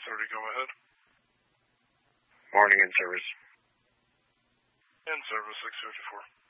630, go ahead. Morning in service. In service, 654.